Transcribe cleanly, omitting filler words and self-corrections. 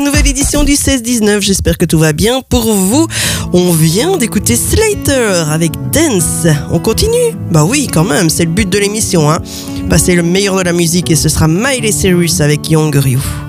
Nouvelle édition du 16-19, j'espère que tout va bien pour vous. On vient d'écouter Slater avec Dance. On continue? Bah oui, quand même, c'est le but de l'émission, hein. Passer le meilleur de la musique et ce sera Miley Cyrus avec Young You.